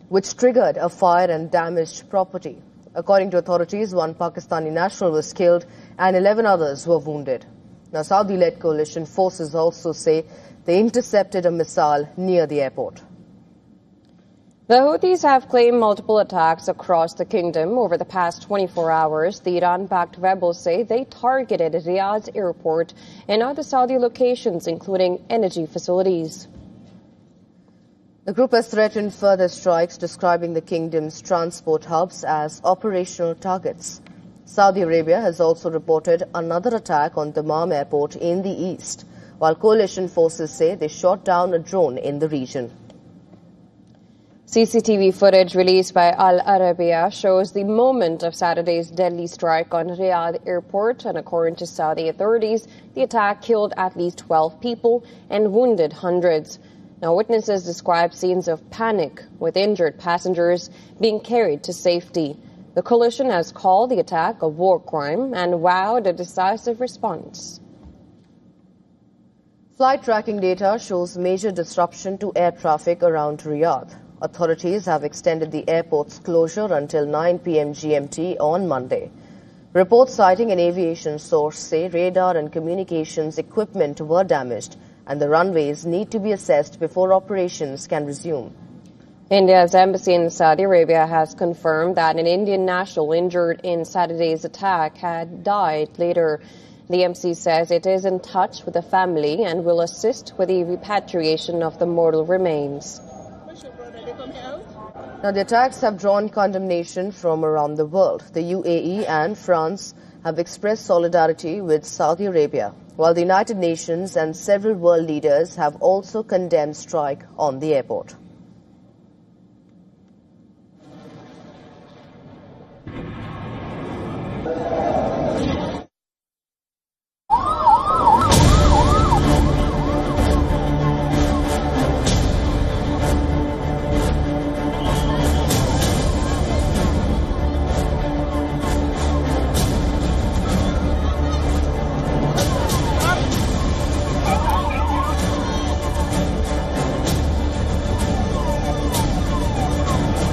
which triggered a fire and damaged property. According to authorities, one Pakistani national was killed and 11 others were wounded. Now, Saudi-led coalition forces also say they intercepted a missile near the airport. The Houthis have claimed multiple attacks across the kingdom over the past 24 hours. The Iran-backed rebels say they targeted Riyadh's airport and other Saudi locations, including energy facilities. The group has threatened further strikes, describing the kingdom's transport hubs as operational targets. Saudi Arabia has also reported another attack on Dammam airport in the east, while coalition forces say they shot down a drone in the region. CCTV footage released by Al Arabiya shows the moment of Saturday's deadly strike on Riyadh airport, and according to Saudi authorities, the attack killed at least 12 people and wounded hundreds. Now, witnesses describe scenes of panic, with injured passengers being carried to safety. The coalition has called the attack a war crime and vowed a decisive response. Flight tracking data shows major disruption to air traffic around Riyadh. Authorities have extended the airport's closure until 9 p.m. GMT on Monday. Reports citing an aviation source say radar and communications equipment were damaged and the runways need to be assessed before operations can resume. India's embassy in Saudi Arabia has confirmed that an Indian national injured in Saturday's attack had died later. The embassy says it is in touch with the family and will assist with the repatriation of the mortal remains. Now, the attacks have drawn condemnation from around the world. The UAE and France have expressed solidarity with Saudi Arabia, while the United Nations and several world leaders have also condemned strike on the airport.